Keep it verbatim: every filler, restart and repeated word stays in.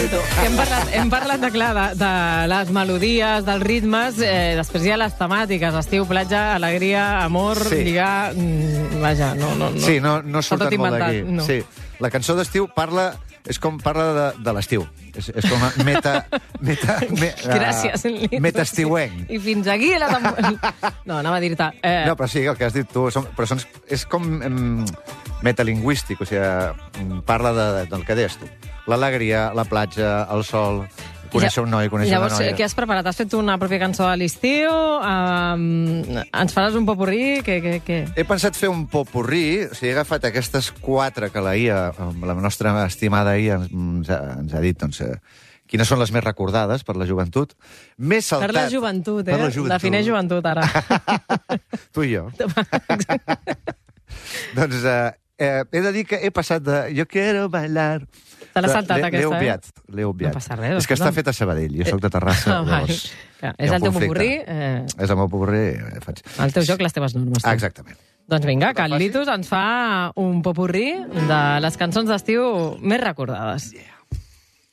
Lito. Hem parlat, hem parlat de, clar, de, de les melodies, dels ritmes, eh, després hi ha les temàtiques, estiu, platja, alegria, amor, Sí. lligar... Mm, vaja, no, no, no. Sí, no, no Està tot surten molt inventat, d'aquí. no. Sí. La cançó d'estiu parla... És com parla de, de l'estiu. És, és com a meta... meta me, Gràcies, Lito. Metaestiuenc. I fins aquí la temporada. No, anava a dir-te... Eh, No, però sí, el que has dit tu, són, però són, és com em, metalingüístic, o sigui, parla de, del que deies tu. L'alegria, la platja, el sol, conèixer un noi, conèixer Llavors, una noia. què has preparat? Has fet una pròpia cançó a l'estiu? Um, ens faràs un popurrí? Què, què, què? He pensat fer un popurrí, o sigui, he agafat aquestes quatre que la Ia, la nostra estimada Ia, ens ha, ens ha dit, doncs, eh, quines són les més recordades per la joventut. M'he saltat... Per la joventut, eh? Per la joventut. Defineix joventut, ara. Tu i jo. Doncs eh, eh, he de dir que he passat de... Jo quiero bailar... Te l'has saltat, L'he- aquesta, L'he eh? obviat, l'he obviat. No passa res, És que està escolta'm. fet a Sabadell, jo sóc de Terrassa, Ah, vale. llavors... Clar, hi és ha el un teu conflicte. popurrí. Eh, És el meu popurrí, eh, faig... el teu joc, les teves normes. tu. Exactament. Doncs vinga, que el Fàcil. Litus ens fa un popurrí de les cançons d'estiu més recordades. Yeah.